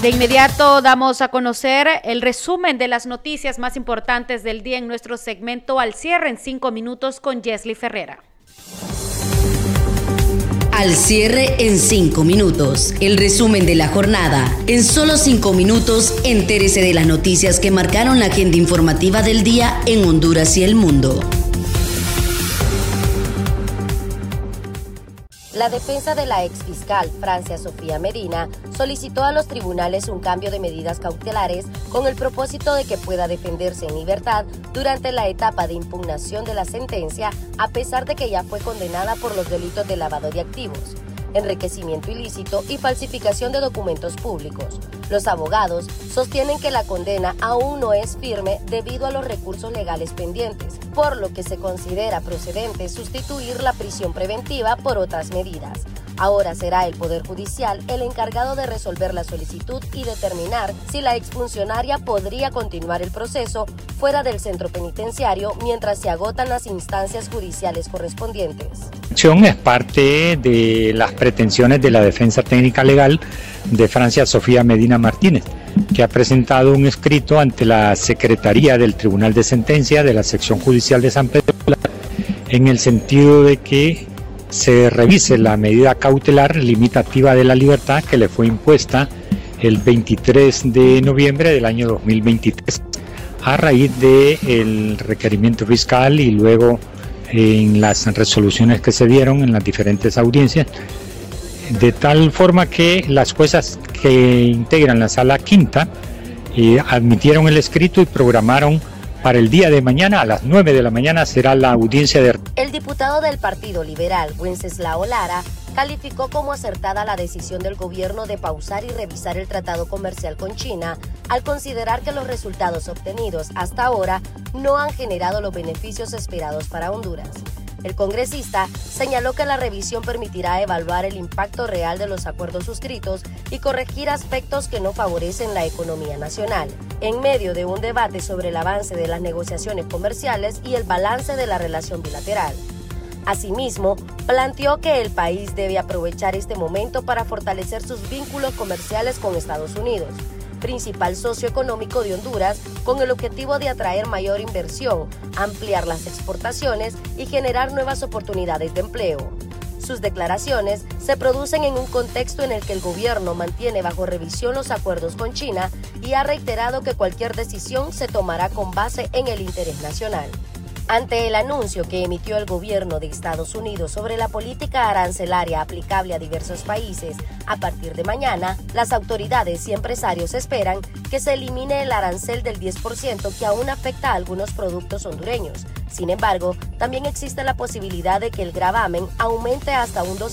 De inmediato damos a conocer el resumen de las noticias más importantes del día en nuestro segmento Al Cierre en 5 minutos con Jesly Ferreira. Al Cierre en 5 minutos. El resumen de la jornada. En solo 5 minutos, entérese de las noticias que marcaron la agenda informativa del día en Honduras y el mundo. La defensa de la exfiscal Francia Sofía Medina solicitó a los tribunales un cambio de medidas cautelares con el propósito de que pueda defenderse en libertad durante la etapa de impugnación de la sentencia, a pesar de que ya fue condenada por los delitos de lavado de activos, enriquecimiento ilícito y falsificación de documentos públicos. Los abogados sostienen que la condena aún no es firme debido a los recursos legales pendientes, por lo que se considera procedente sustituir la prisión preventiva por otras medidas. Ahora será el Poder Judicial el encargado de resolver la solicitud y determinar si la exfuncionaria podría continuar el proceso fuera del centro penitenciario mientras se agotan las instancias judiciales correspondientes. Es parte de las pretensiones de la defensa técnica legal de Francia Sofía Medina Martínez, que ha presentado un escrito ante la Secretaría del Tribunal de Sentencia de la Sección Judicial de San Pedro en el sentido de que se revise la medida cautelar limitativa de la libertad que le fue impuesta el 23 de noviembre del año 2023 a raíz del requerimiento fiscal y luego en las resoluciones que se dieron en las diferentes audiencias, de tal forma que las juezas que integran la sala quinta admitieron el escrito y programaron para el día de mañana a las 9 de la mañana será la audiencia de... El diputado del Partido Liberal, Wenceslao Lara, calificó como acertada la decisión del gobierno de pausar y revisar el tratado comercial con China, al considerar que los resultados obtenidos hasta ahora no han generado los beneficios esperados para Honduras. El congresista señaló que la revisión permitirá evaluar el impacto real de los acuerdos suscritos y corregir aspectos que no favorecen la economía nacional, en medio de un debate sobre el avance de las negociaciones comerciales y el balance de la relación bilateral. Asimismo, planteó que el país debe aprovechar este momento para fortalecer sus vínculos comerciales con Estados Unidos, principal socio económico de Honduras, con el objetivo de atraer mayor inversión, ampliar las exportaciones y generar nuevas oportunidades de empleo. Sus declaraciones se producen en un contexto en el que el gobierno mantiene bajo revisión los acuerdos con China y ha reiterado que cualquier decisión se tomará con base en el interés nacional. Ante el anuncio que emitió el gobierno de Estados Unidos sobre la política arancelaria aplicable a diversos países, a partir de mañana, las autoridades y empresarios esperan que se elimine el arancel del 10% que aún afecta a algunos productos hondureños. Sin embargo, también existe la posibilidad de que el gravamen aumente hasta un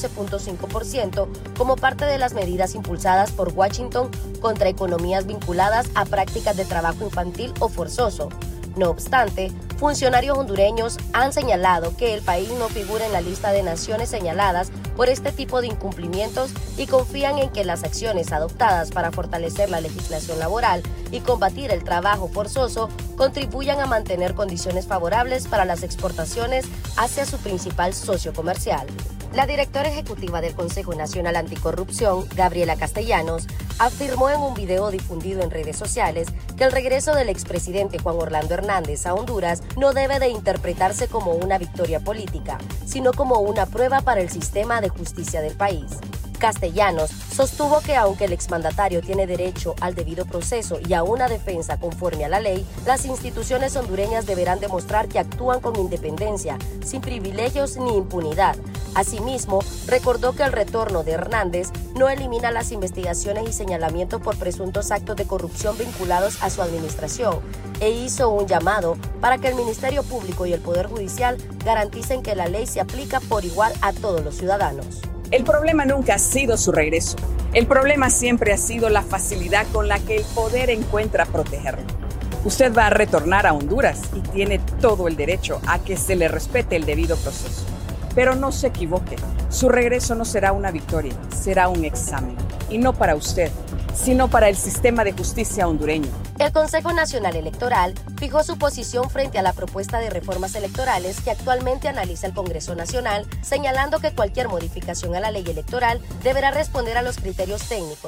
12.5% como parte de las medidas impulsadas por Washington contra economías vinculadas a prácticas de trabajo infantil o forzoso. No obstante, funcionarios hondureños han señalado que el país no figura en la lista de naciones señaladas por este tipo de incumplimientos y confían en que las acciones adoptadas para fortalecer la legislación laboral y combatir el trabajo forzoso contribuyan a mantener condiciones favorables para las exportaciones hacia su principal socio comercial. La directora ejecutiva del Consejo Nacional Anticorrupción, Gabriela Castellanos, afirmó en un video difundido en redes sociales que el regreso del expresidente Juan Orlando Hernández a Honduras no debe de interpretarse como una victoria política, sino como una prueba para el sistema de justicia del país. Castellanos sostuvo que aunque el exmandatario tiene derecho al debido proceso y a una defensa conforme a la ley, las instituciones hondureñas deberán demostrar que actúan con independencia, sin privilegios ni impunidad. Asimismo, recordó que el retorno de Hernández no elimina las investigaciones y señalamientos por presuntos actos de corrupción vinculados a su administración, e hizo un llamado para que el Ministerio Público y el Poder Judicial garanticen que la ley se aplica por igual a todos los ciudadanos. El problema nunca ha sido su regreso. El problema siempre ha sido la facilidad con la que el poder encuentra protegerlo. Usted va a retornar a Honduras y tiene todo el derecho a que se le respete el debido proceso. Pero no se equivoque, su regreso no será una victoria, será un examen. Y no para usted, sino para el sistema de justicia hondureño. El Consejo Nacional Electoral fijó su posición frente a la propuesta de reformas electorales que actualmente analiza el Congreso Nacional, señalando que cualquier modificación a la ley electoral deberá responder a los criterios técnicos,